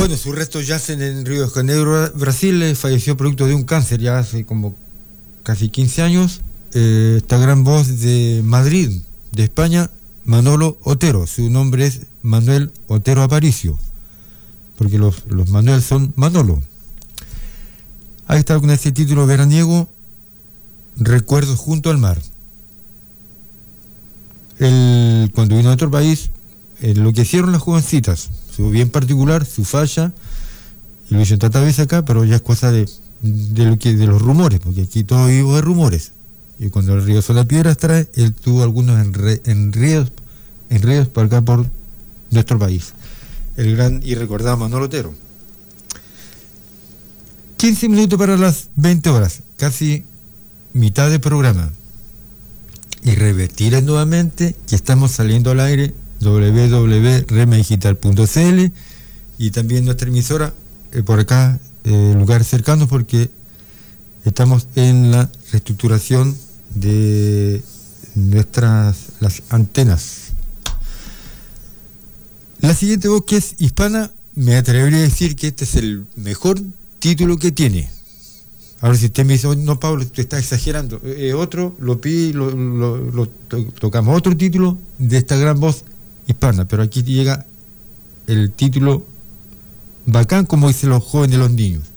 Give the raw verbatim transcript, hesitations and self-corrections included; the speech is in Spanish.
Bueno, sus restos yacen en Río de Janeiro, Brasil. Falleció producto de un cáncer ya hace como casi quince años. Eh, esta gran voz de Madrid, de España, Manolo Otero. Su nombre es Manuel Otero Aparicio, porque los, los Manuel son Manolo. Ahí está con ese título veraniego, Recuerdos junto al mar. El, cuando vino a otro país, eh, lo que hicieron las jovencitas, su bien particular, su falla, y lo hizo tantas veces acá, pero ya es cosa de, de, lo que, de los rumores, porque aquí todo vivo de rumores. Y cuando el río Sola Piedras trae, él tuvo algunos enre, enredos, enredos por acá por nuestro país. El gran y recordado Manolo Otero. quince minutos para las veinte horas, casi mitad del programa. Y revertir nuevamente que estamos saliendo al aire doble u doble u doble u punto rema digital punto c l y también nuestra emisora eh, por acá, eh, lugares cercanos, porque estamos en la reestructuración de nuestras las antenas. La siguiente voz, que es hispana, me atrevería a decir que este es el mejor título que tiene. Ahora, si usted me dice, oh, no, Pablo, tú estás exagerando, eh, otro, lo pide, lo, lo, lo to, tocamos otro título de esta gran voz hispana, pero aquí llega el título bacán, como dicen los jóvenes, los niños.